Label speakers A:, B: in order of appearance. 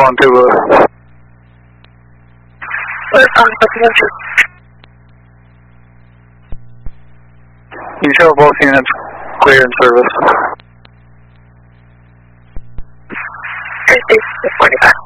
A: on to you show both units clear in service.
B: 45.